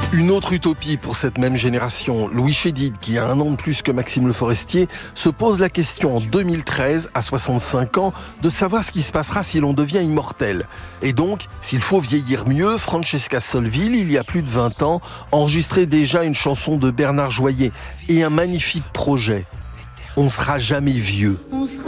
Une autre utopie pour cette même génération. Louis Chédid, qui a 1 an de plus que Maxime Le Forestier, se pose la question en 2013, à 65 ans, de savoir ce qui se passera si l'on devient immortel. Et donc, s'il faut vieillir mieux, Francesca Solville, il y a plus de 20 ans, enregistrait déjà une chanson de Bernard Joyer et un magnifique projet. On sera jamais vieux.